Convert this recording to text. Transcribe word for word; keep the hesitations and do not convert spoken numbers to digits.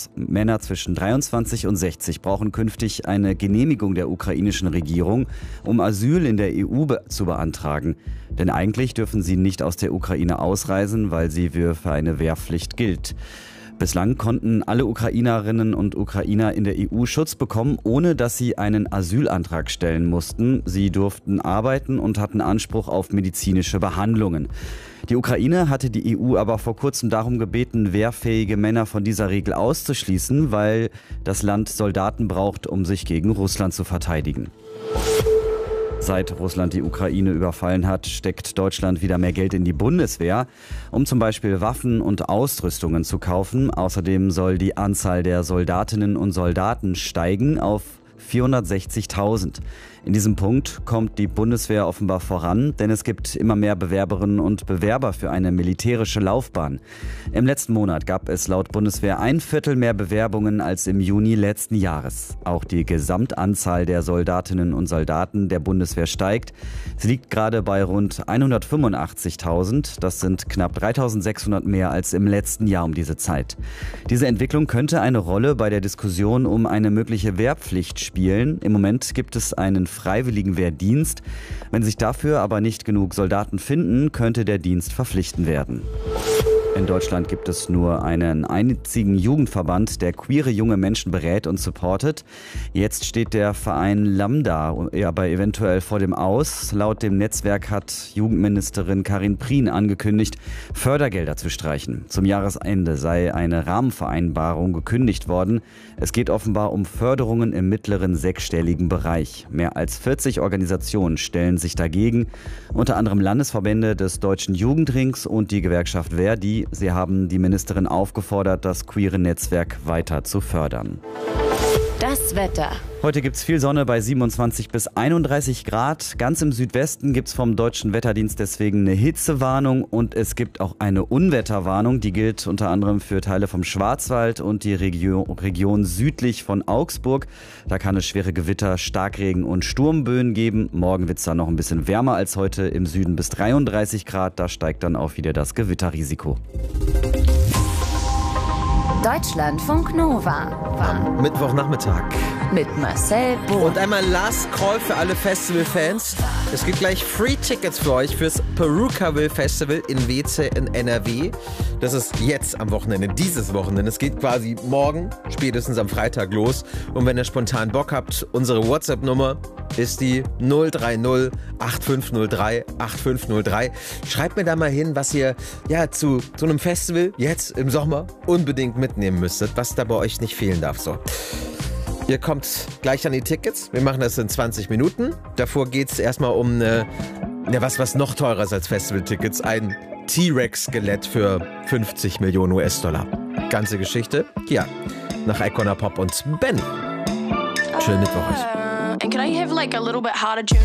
Schluss. Männer zwischen dreiundzwanzig und sechzig brauchen künftig eine Genehmigung der ukrainischen Regierung, um Asyl in der E U be- zu beantragen. Denn eigentlich dürfen sie nicht aus der Ukraine ausreisen, weil sie für eine Wehrpflicht gilt. Bislang konnten alle Ukrainerinnen und Ukrainer in der E U Schutz bekommen, ohne dass sie einen Asylantrag stellen mussten. Sie durften arbeiten und hatten Anspruch auf medizinische Behandlungen. Die Ukraine hatte die E U aber vor kurzem darum gebeten, wehrfähige Männer von dieser Regel auszuschließen, weil das Land Soldaten braucht, um sich gegen Russland zu verteidigen. Seit Russland die Ukraine überfallen hat, steckt Deutschland wieder mehr Geld in die Bundeswehr, um zum Beispiel Waffen und Ausrüstungen zu kaufen. Außerdem soll die Anzahl der Soldatinnen und Soldaten steigen auf vierhundertsechzigtausend. In diesem Punkt kommt die Bundeswehr offenbar voran, denn es gibt immer mehr Bewerberinnen und Bewerber für eine militärische Laufbahn. Im letzten Monat gab es laut Bundeswehr ein Viertel mehr Bewerbungen als im Juni letzten Jahres. Auch die Gesamtanzahl der Soldatinnen und Soldaten der Bundeswehr steigt. Sie liegt gerade bei rund hundertfünfundachtzigtausend. Das sind knapp dreitausendsechshundert mehr als im letzten Jahr um diese Zeit. Diese Entwicklung könnte eine Rolle bei der Diskussion um eine mögliche Wehrpflicht spielen. Im Moment gibt es einen freiwilligen Wehrdienst. Wenn sich dafür aber nicht genug Soldaten finden, könnte der Dienst verpflichtend werden. In Deutschland gibt es nur einen einzigen Jugendverband, der queere junge Menschen berät und supportet. Jetzt steht der Verein Lambda aber eventuell vor dem Aus. Laut dem Netzwerk hat Jugendministerin Karin Prien angekündigt, Fördergelder zu streichen. Zum Jahresende sei eine Rahmenvereinbarung gekündigt worden. Es geht offenbar um Förderungen im mittleren sechsstelligen Bereich. Mehr als vierzig Organisationen stellen sich dagegen, unter anderem Landesverbände des Deutschen Jugendrings und die Gewerkschaft Verdi. Sie haben die Ministerin aufgefordert, das queere Netzwerk weiter zu fördern. Das Wetter. Heute gibt es viel Sonne bei siebenundzwanzig bis einunddreißig Grad. Ganz im Südwesten gibt es vom Deutschen Wetterdienst deswegen eine Hitzewarnung und es gibt auch eine Unwetterwarnung. Die gilt unter anderem für Teile vom Schwarzwald und die Region, Region südlich von Augsburg. Da kann es schwere Gewitter, Starkregen und Sturmböen geben. Morgen wird es dann noch ein bisschen wärmer als heute, im Süden bis dreiunddreißig Grad. Da steigt dann auch wieder das Gewitterrisiko. Deutschlandfunk Nova. Am Mittwochnachmittag. Mit Marcel Bohr. Und einmal Last Call für alle Festivalfans. Es gibt gleich Free-Tickets für euch fürs Perukaville Festival in W C in N R W. Das ist jetzt am Wochenende, dieses Wochenende. Es geht quasi morgen, spätestens am Freitag los. Und wenn ihr spontan Bock habt, unsere WhatsApp-Nummer ist die null drei null acht fünf null drei acht fünf null drei. Schreibt mir da mal hin, was ihr ja zu so einem Festival jetzt im Sommer unbedingt mitnehmen müsstet, was da bei euch nicht fehlen darf. So. Ihr kommt gleich an die Tickets. Wir machen das in zwanzig Minuten. Davor geht es erstmal um eine, ja, was, was noch teurer ist als Festivaltickets. Ein T-Rex-Skelett für fünfzig Millionen U S-Dollar. Ganze Geschichte hier nach Icona Pop und Benny. Schönen Mittwoch euch. And can I have like a little bit harder tune?